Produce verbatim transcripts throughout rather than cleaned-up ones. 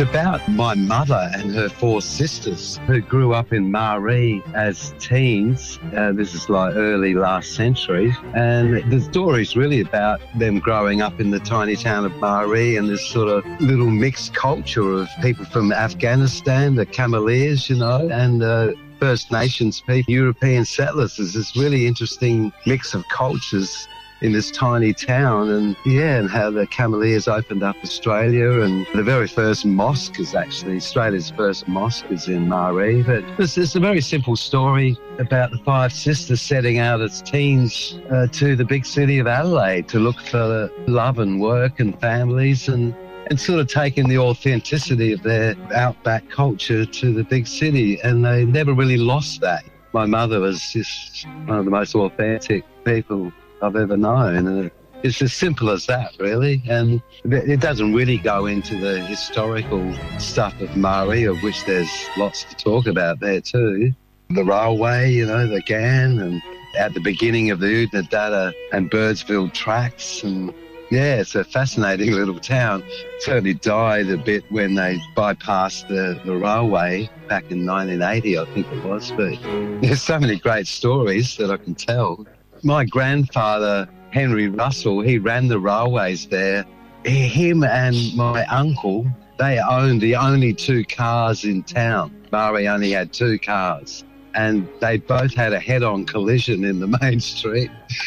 about my mother and her four sisters who grew up in Maree as teens. Uh, this is like early last century. And the story's really about them growing up in the tiny town of Maree and this sort of little mixed culture of people from Afghanistan, the Cameleers, you know, and uh, First Nations people, European settlers. There's this really interesting mix of cultures in this tiny town, and yeah, and how the Cameleers opened up Australia, and the very first mosque is actually, Australia's first mosque is in Maree. But it's, it's a very simple story about the five sisters setting out as teens uh, to the big city of Adelaide to look for love and work and families, and and sort of taking the authenticity of their outback culture to the big city, and they never really lost that. My mother was just one of the most authentic people I've ever known, and it's as simple as that, really. And it doesn't really go into the historical stuff of Maree, of which there's lots to talk about there too. The railway, you know, the Ghan, and at the beginning of the Oodnadatta and Birdsville tracks, and yeah, it's a fascinating little town. It certainly died a bit when they bypassed the, the railway back in nineteen eighty, I think it was. But there's so many great stories that I can tell. My grandfather, Henry Russell, he ran the railways there. Him and my uncle, they owned the only two cars in town. Maree only had two cars. And they both had a head-on collision in the main street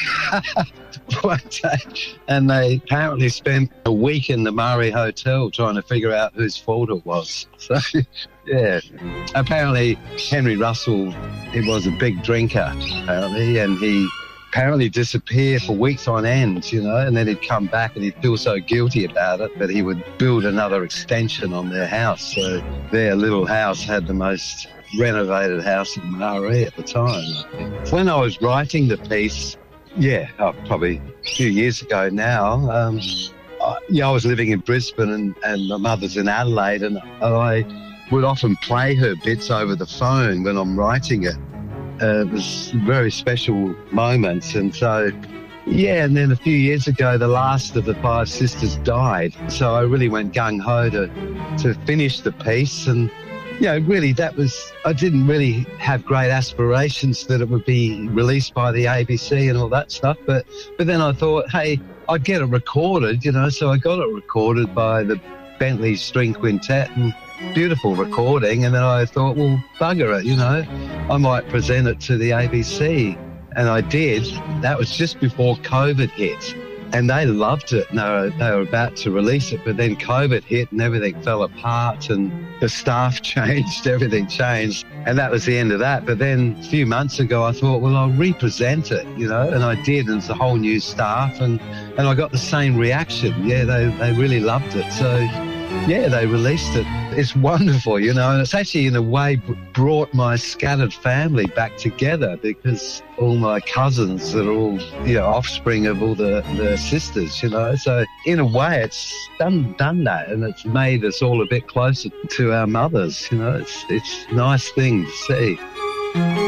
one day. And they apparently spent a week in the Maree Hotel trying to figure out whose fault it was. So, yeah. Apparently, Henry Russell, he was a big drinker, apparently, and he apparently disappear for weeks on end, you know, and then he'd come back and he'd feel so guilty about it that he would build another extension on their house. So their little house had the most renovated house in Maree at the time. When I was writing the piece, yeah, oh, probably a few years ago now, um, I, yeah, I was living in Brisbane, and, and my mother's in Adelaide, and I would often play her bits over the phone when I'm writing it. Uh, it was very special moments. And so, yeah, and then a few years ago, the last of the five sisters died. So I really went gung-ho to, to finish the piece. And, you know, really that was, I didn't really have great aspirations that it would be released by the A B C and all that stuff. But, but then I thought, hey, I'd get it recorded, you know, so I got it recorded by the Bentley String Quintet, and beautiful recording. And then I thought, well, bugger it, you know, I might present it to the A B C. And I did. That was just before COVID hit. And they loved it. And they were, they were about to release it, but then COVID hit and everything fell apart, and the staff changed, everything changed. And that was the end of that. But then a few months ago, I thought, well, I'll represent it, you know, and I did. And it's a whole new staff, and, and I got the same reaction. Yeah, they, they really loved it. So, yeah, they released it. It's wonderful, you know, and it's actually in a way brought my scattered family back together, because all my cousins that are all, you know, offspring of all the, the sisters, you know. So in a way it's done done that, and it's made us all a bit closer to our mothers, you know. It's it's a nice thing to see.